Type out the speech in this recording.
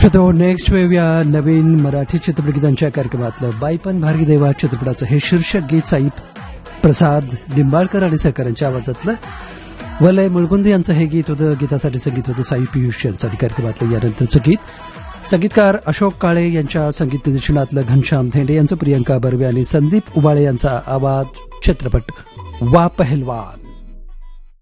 श्रोतो, next wave या नवीन मराठी चित्रपटगीतांच्या कार्यक्रमातलं बाईपण भार्गी देवा चित्रपटाचं हे शीर्षक गीत साई प्रसाद लिंबाळकर आणि सहकाऱ्यांच्या आवाजातलं वलय मुळगुंद यांचं हे गीत होतं. गीतासाठी संगीत होतं साई पियुष यांचं आणि कार्यक्रमातलं यानंतरचं गीत संगीतकार अशोक काळे यांच्या संगीत निर्देशनातलं घनश्याम धेंडे यांचं, प्रियंका बर्वे आणि संदीप उबाळे यांचा आवाज. चित्रपट वा पहलवान.